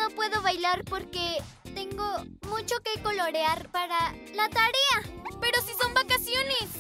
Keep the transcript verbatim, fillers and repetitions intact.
no puedo bailar porque tengo mucho que colorear para la tarea. ¡Pero si son vacaciones!